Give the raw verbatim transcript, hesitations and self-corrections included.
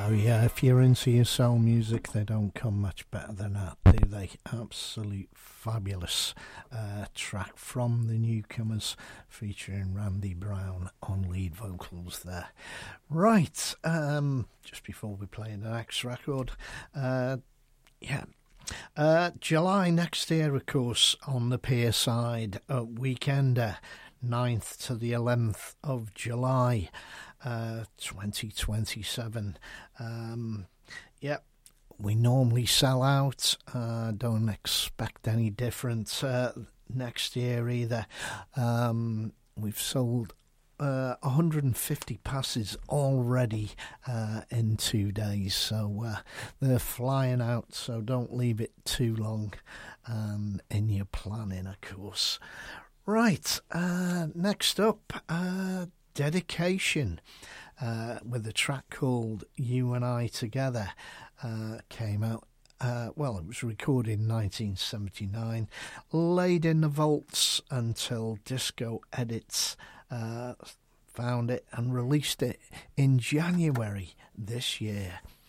Oh yeah, if you're into your soul music, they don't come much better than that, do they? Absolute fabulous uh, track from the Newcomers featuring Randy Brown on lead vocals there. Right, um, just before we play the next record, uh, yeah. Uh, July next year, of course, on the pier side, uh, Weekender, ninth to the eleventh of July. Uh, twenty twenty-seven. Um, yeah, we normally sell out. Uh, don't expect any different uh, next year either. Um, we've sold uh, one hundred fifty passes already uh, in two days, so uh, they're flying out. So don't leave it too long um, in your planning, of course. Right, uh, next up. Uh, Dedication, uh, with a track called You and I Together, uh, came out, uh, well, it was recorded in nineteen seventy-nine, laid in the vaults until Disco Edits uh, found it and released it in January this year.